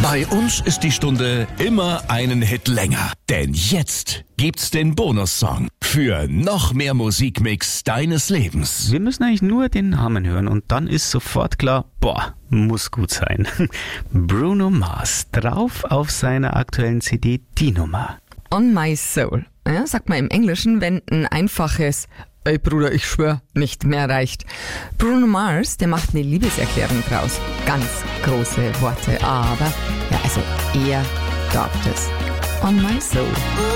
Bei uns ist die Stunde immer einen Hit länger. Denn jetzt gibt's den Bonussong für noch mehr Musikmix deines Lebens. Wir müssen eigentlich nur den Namen hören und dann ist sofort klar, muss gut sein. Bruno Mars, drauf auf seiner aktuellen CD Die Nummer. On My Soul. Ja, sagt man im Englischen, wenn ein einfaches "Ey Bruder, ich schwör" nicht mehr reicht. Bruno Mars, der macht eine Liebeserklärung draus. Ganz große Worte, aber ja, also er darf das. On My Soul.